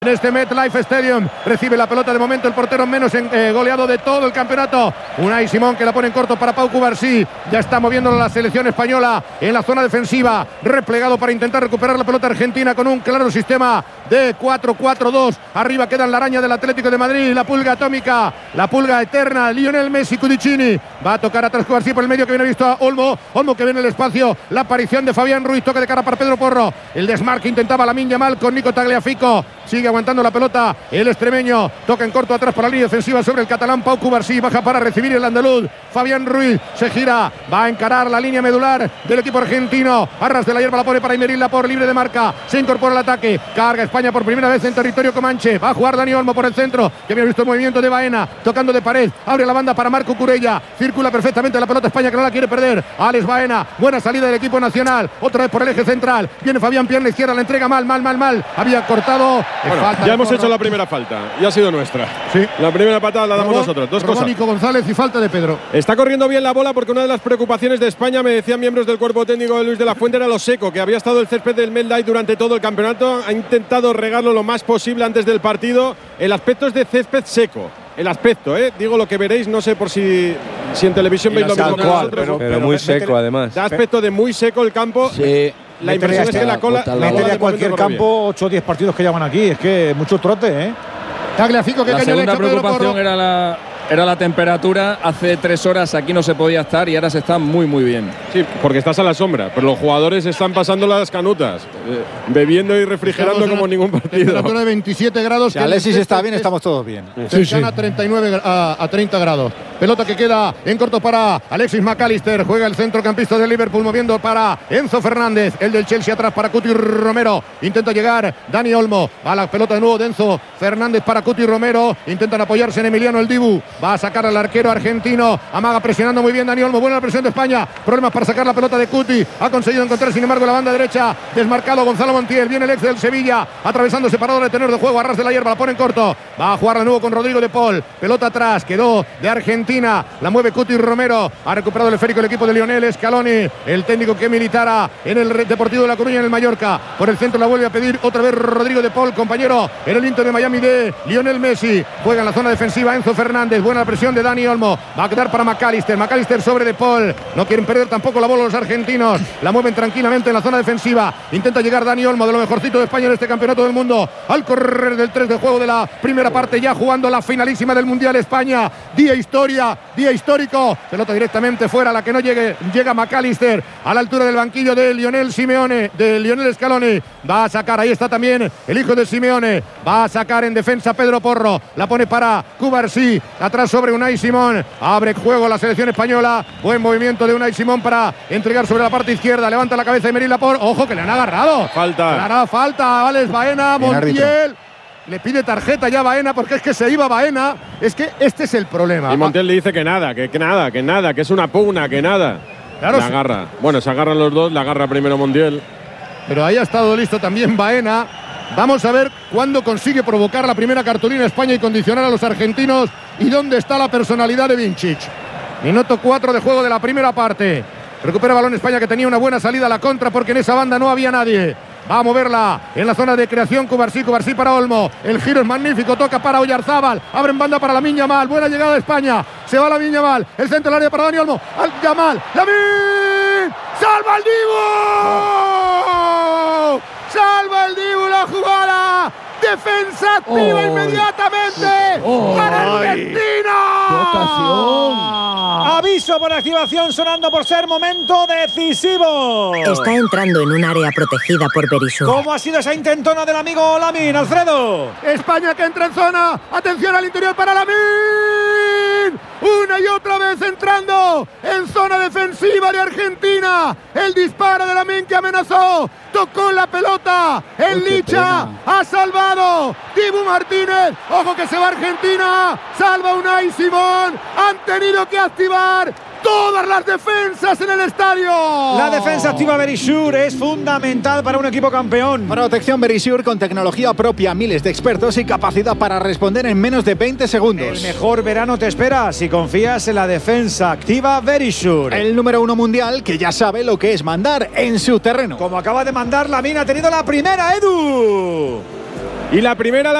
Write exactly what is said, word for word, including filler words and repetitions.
En este MetLife Stadium recibe la pelota de momento el portero menos en, eh, goleado de todo el campeonato. Unai Simón que la pone en corto para Pau Cubarsí. Ya está moviendo la selección española en la zona defensiva. Replegado para intentar recuperar la pelota argentina con un claro sistema de cuatro cuatro dos. Arriba quedan la araña del Atlético de Madrid, la pulga atómica, la pulga eterna. Lionel Messi, Cudicini. Va a tocar atrás Cubarsí por el medio que viene visto a Olmo. Olmo que viene en el espacio. La aparición de Fabián Ruiz. Toque de cara para Pedro Porro. El desmarque intentaba Lamine Yamal con Nico Tagliafico. Sigue aguantando la pelota el extremeño, toca en corto atrás por la línea defensiva sobre el catalán Pau Cubarsí, baja para recibir el andaluz Fabián Ruiz, se gira, va a encarar la línea medular del equipo argentino, arras de la hierba la pone para Imeril Laporte, libre de marca, se incorpora al ataque, carga España por primera vez en territorio comanche, va a jugar Dani Olmo por el centro, que había visto el movimiento de Baena, tocando de pared, abre la banda para Marco Curella, circula perfectamente la pelota España que no la quiere perder, Alex Baena, buena salida del equipo nacional, otra vez por el eje central, viene Fabián, pierna izquierda, la entrega mal, mal, mal, mal, había cortado, bueno, falta ya hemos Porro. Hecho la primera falta y ha sido nuestra. Sí. La primera patada la damos Robó, nosotros. Dos Robó cosas. Nico González y falta de Pedro. Está corriendo bien la bola porque una de las preocupaciones de España, me decían miembros del cuerpo técnico de Luis de la Fuente, era lo seco, que había estado el césped del MetLife durante todo el campeonato. Ha intentado regarlo lo más posible antes del partido. El aspecto es de césped seco. El aspecto, ¿eh? Digo lo que veréis, no sé por si, si en televisión veis lo mismo que nosotros. Pero, pero, pero muy seco, además. Da aspecto de muy seco el campo. Sí. La impresión es que la cola metería a cualquier campo ocho o diez partidos que llevan aquí. Es que mucho trote, ¿eh? Tagliafico que la segunda preocupación era la, era la temperatura. Hace tres horas aquí no se podía estar y ahora se está muy muy bien. Sí, porque estás a la sombra, pero los jugadores están pasando las canutas, eh, bebiendo y refrigerando como en ningún partido. Temperatura de veintisiete grados. Si Alexis está bien, estamos todos bien. Sí, sí. A treinta y nueve a, a treinta grados. Pelota que queda en corto para Alexis McAllister. Juega el centrocampista del Liverpool moviendo para Enzo Fernández. El del Chelsea atrás para Cuti Romero. Intenta llegar Dani Olmo. A la pelota de nuevo de Enzo Fernández para Cuti Romero. Intentan apoyarse en Emiliano el Dibu. Va a sacar al arquero argentino. Amaga presionando muy bien Dani Olmo. Buena la presión de España. Problemas para sacar la pelota de Cuti. Ha conseguido encontrar sin embargo la banda derecha. Desmarcado Gonzalo Montiel. Viene el ex del Sevilla. Atravesando separador de tenor de juego. Arras de la hierba. La pone en corto. Va a jugar de nuevo con Rodrigo de Paul. Pelota atrás. Quedó de Argentina. La mueve Cuti Romero. Ha recuperado el esférico el equipo de Lionel Scaloni. El técnico que militara en el Deportivo de La Coruña en el Mallorca. Por el centro la vuelve a pedir otra vez Rodrigo de Paul, compañero en el Inter de Miami de Lionel Messi. Juega en la zona defensiva Enzo Fernández. Buena presión de Dani Olmo. Va a quedar para McAllister. McAllister sobre de Paul. No quieren perder tampoco la bola los argentinos. La mueven tranquilamente en la zona defensiva. Intenta llegar Dani Olmo, de lo mejorcito de España en este campeonato del mundo. Al correr del tres de juego de la primera parte, ya jugando la finalísima del Mundial España. Día historia, día histórico. Pelota directamente fuera, la que no llegue, llega McAllister a la altura del banquillo de Lionel Simeone, de Lionel Scaloni. Va a sacar, ahí está también el hijo de Simeone. Va a sacar en defensa Pedro Porro. La pone para Cubarsí. Atrás sobre Unai Simón. Abre juego la selección española. Buen movimiento de Unai Simón para entregar sobre la parte izquierda. Levanta la cabeza de Emeril Laporte. Ojo que le han agarrado. Falta. Le hará falta a Alex Baena. Montiel. Le pide tarjeta ya a Baena porque es que se iba Baena. Es que este es el problema. Y Montiel le dice que nada, que, que nada, que nada, que es una pugna, que nada. Claro, la agarra. Bueno, se agarran los dos, la agarra primero Montiel. Pero ahí ha estado listo también Baena. Vamos a ver cuándo consigue provocar la primera cartulina España y condicionar a los argentinos. Y dónde está la personalidad de Vincic. Minuto cuatro de juego de la primera parte. Recupera balón España, que tenía una buena salida a la contra porque en esa banda no había nadie. Va a moverla en la zona de creación Cubarsí, Cubarsí para Olmo. El giro es magnífico, toca para Oyarzábal. Abren banda para Lamine Yamal. Buena llegada de España. Se va Lamine Yamal. El centro del área para Dani Olmo. Al Yamal. ¡Lamine! ¡Salva el Dibu! ¡Salva el Dibu la jugada! ¡Defensa activa oh, inmediatamente oh, para Argentina! ¡Qué ocasión! Aviso por activación sonando por ser momento decisivo. Está entrando en un área protegida por Berisur. ¿Cómo ha sido esa intentona del amigo Lamine, Alfredo? España que entra en zona. Atención al interior para Lamine. Una y otra vez entrando en zona defensiva de Argentina. El disparo de Lamine que amenazó. Tocó la pelota. El Licha ha salvado. Dibu Martínez. Ojo que se va Argentina. Salva Unai Simón. Han tenido que activar todas las defensas en el estadio. La defensa activa Berisur es fundamental para un equipo campeón. Protección Berisur con tecnología propia, miles de expertos y capacidad para responder en menos de veinte segundos. El mejor verano te espera si confías en la defensa activa Berisur. El número uno mundial que ya sabe lo que es mandar en su terreno. Como acaba de mandar Lamine, ha tenido la primera, Edu. Y la primera la